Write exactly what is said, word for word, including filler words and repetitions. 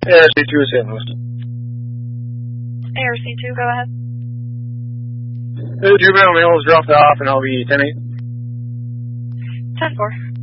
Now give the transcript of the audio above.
A R C two is Saint Louis. A R C two, go ahead. The juvenile male was dropped off, and I'll be ten eight. ten four.